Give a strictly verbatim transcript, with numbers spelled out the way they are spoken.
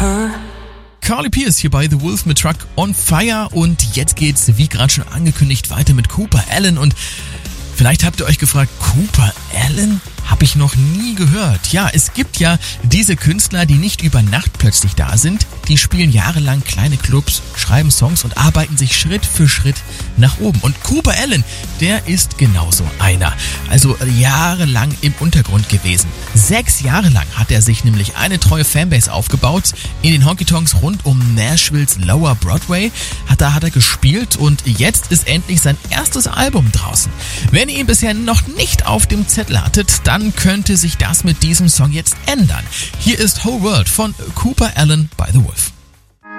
Carly Pearce hier bei The Wolf mit Truck on Fire und jetzt geht's, wie gerade schon angekündigt, weiter mit Cooper Alan und vielleicht habt ihr euch gefragt, Cooper Alan? Habe ich noch nie gehört. Ja, es gibt ja diese Künstler, die nicht über Nacht plötzlich da sind. Die spielen jahrelang kleine Clubs, schreiben Songs und arbeiten sich Schritt für Schritt nach oben. Und Cooper Alan, der ist genauso einer. Also jahrelang im Untergrund gewesen. Sechs Jahre lang hat er sich nämlich eine treue Fanbase aufgebaut. In den Honky-Tonks rund um Nashvilles Lower Broadway hat er, hat er gespielt und jetzt ist endlich sein erstes Album draußen. Wenn ihr ihn bisher noch nicht auf dem Zettel hattet, dann könnte sich das mit diesem Song jetzt ändern. Hier ist Whole World von Cooper Alan bei The Wolf.